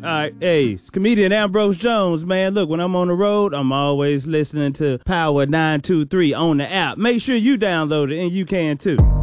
All right, hey, it's comedian Ambrose Jones, man. Look, when I'm on the road, I'm always listening to Power 923 on the app. Make sure you download it, and you can too.